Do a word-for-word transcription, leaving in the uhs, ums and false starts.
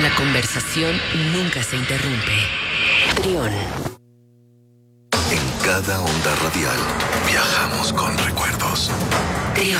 La conversación nunca se interrumpe. Trión. En cada onda radial viajamos con recuerdos.